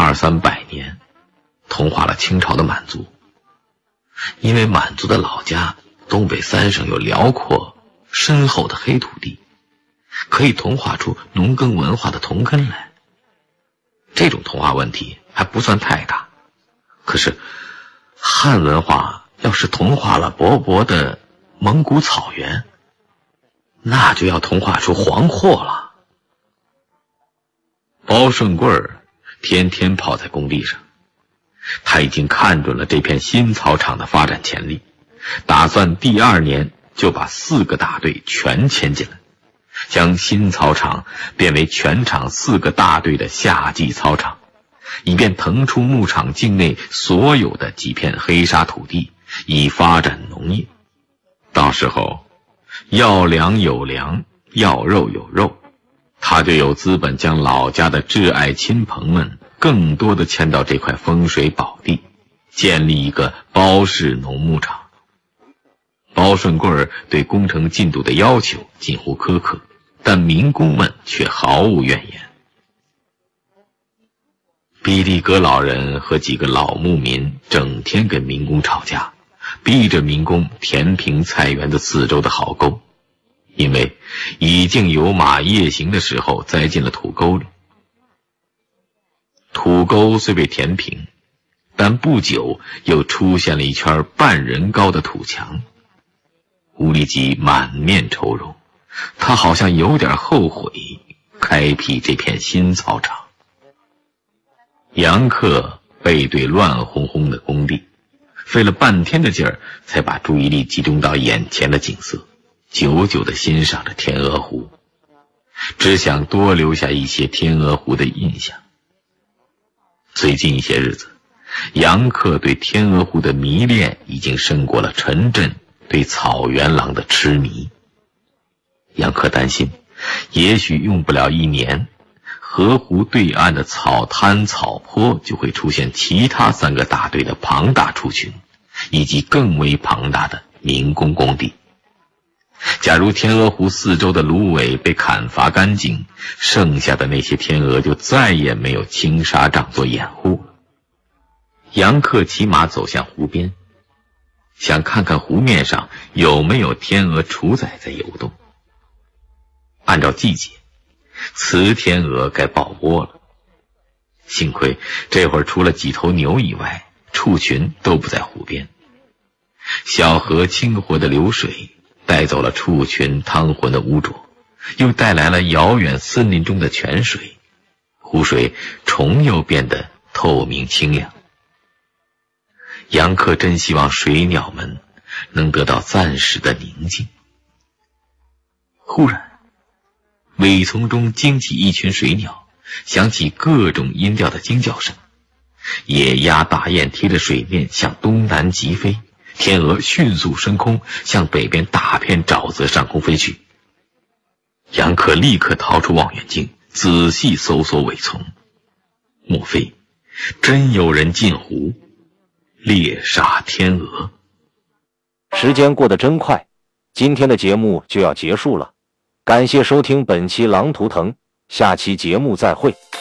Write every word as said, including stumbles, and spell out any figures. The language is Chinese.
二三百年，同化了清朝的满族。因为满族的老家东北三省有辽阔深厚的黑土地，可以同化出农耕文化的同根来。这种同化问题还不算太大，可是汉文化要是同化了薄薄的蒙古草原，那就要同化出黄祸了。包顺贵儿天天泡在工地上，他已经看准了这片新草场的发展潜力，打算第二年就把四个大队全迁进来，将新草场变为全场四个大队的夏季操场，以便腾出牧场境内所有的几片黑沙土地，以发展农业。到时候要粮有粮，要肉有肉，他就有资本将老家的挚爱亲朋们更多的迁到这块风水宝地，建立一个包氏农牧场。包顺贵儿对工程进度的要求近乎苛刻，但民工们却毫无怨言。比利格老人和几个老牧民整天跟民工吵架，逼着民工填平菜园子四周的壕沟，因为已经有马夜行的时候栽进了土沟里。土沟虽被填平，但不久又出现了一圈半人高的土墙。乌力吉满面愁容，他好像有点后悔开辟这片新草场。杨克背对乱哄哄的工地，费了半天的劲儿才把注意力集中到眼前的景色，久久地欣赏着天鹅湖，只想多留下一些天鹅湖的印象。最近一些日子，杨克对天鹅湖的迷恋已经胜过了陈震对草原狼的痴迷。杨克担心，也许用不了一年，河湖对岸的草滩草坡就会出现其他三个大队的庞大畜群，以及更为庞大的民工工地。假如天鹅湖四周的芦苇被砍伐干净，剩下的那些天鹅就再也没有青纱帐做掩护了。杨克骑马走向湖边，想看看湖面上有没有天鹅雏崽在游动。按照季节，雌天鹅该抱窝了。幸亏这会儿除了几头牛以外，畜群都不在湖边。小河清活的流水带走了畜群汤浑的污浊，又带来了遥远森林中的泉水，湖水重又变得透明清亮。杨克真希望水鸟们能得到暂时的宁静。忽然，苇丛中惊起一群水鸟，响起各种音调的惊叫声。野鸭、大雁贴着水面向东南疾飞，天鹅迅速升空，向北边大片沼泽上空飞去。杨克立刻掏出望远镜，仔细搜索苇丛。莫非真有人进湖猎杀天鹅？ 时间过得真快，今天的节目就要结束了。感谢收听本期狼图腾，下期节目再会。